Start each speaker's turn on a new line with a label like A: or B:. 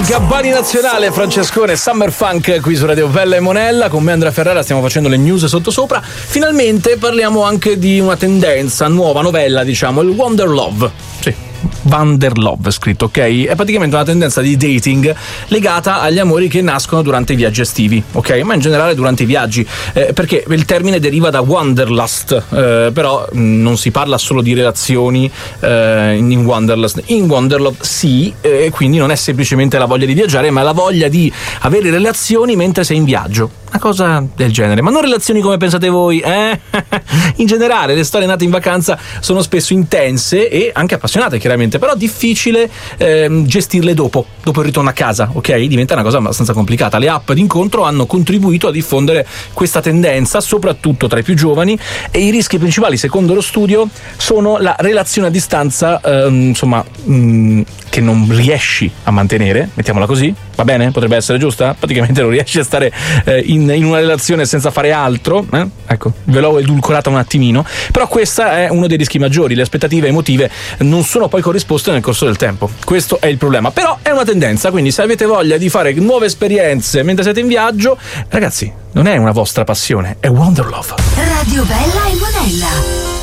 A: Gabbani Nazionale, Francescone, Summer Funk qui su Radio Bella e Monella. Con me Andrea Ferrara stiamo facendo le news sottosopra. Finalmente parliamo anche di una tendenza, nuova novella, diciamo, il Wonder Love. Sì, Wonder Love scritto, ok? È praticamente una tendenza di dating legata agli amori che nascono durante i viaggi estivi, ok? Ma in generale durante i viaggi, perché il termine deriva da Wanderlust, però non si parla solo di relazioni in Wanderlust. In Wanderlove sì, quindi non è semplicemente la voglia di viaggiare, ma la voglia di avere relazioni mentre sei in viaggio. Una cosa del genere, ma non relazioni come pensate voi, eh? In generale le storie nate in vacanza sono spesso intense e anche appassionate, chiaramente, però difficile gestirle dopo il ritorno a casa, ok? Diventa una cosa abbastanza complicata. Le app d'incontro hanno contribuito a diffondere questa tendenza, soprattutto tra i più giovani, e i rischi principali, secondo lo studio, sono la relazione a distanza, che non riesci a mantenere, mettiamola così, va bene? Potrebbe essere giusta? Praticamente non riesci a stare in una relazione senza fare altro, ecco, ve l'ho edulcorata un attimino, però questa è uno dei rischi maggiori. Le aspettative emotive non sono poi corrisposte nel corso del tempo, questo è il problema, però è una tendenza, quindi se avete voglia di fare nuove esperienze mentre siete in viaggio, ragazzi, non è una vostra passione, è Wonder Love.
B: Radio Bella e Monella.